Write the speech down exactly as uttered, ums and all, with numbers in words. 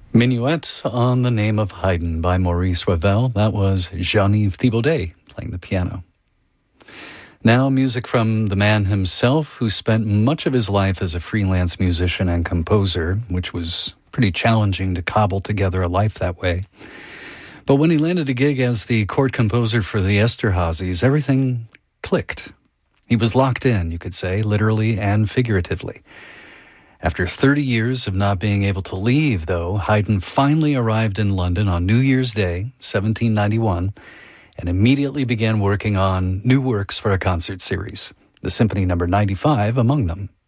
Minuet on the Name of Haydn by Maurice Ravel. That was Jean-Yves Thibaudet playing the piano. Now, music from the man himself, who spent much of his life as a freelance musician and composer, which was pretty challenging to cobble together a life that way. But when he landed a gig as the court composer for the Esterházys, everything clicked. He was locked in, you could say, literally and figuratively. After thirty years of not being able to leave, though, Haydn finally arrived in London on New Year's Day, seventeen ninety-one, and immediately began working on new works for a concert series, the Symphony Number ninety-five among them.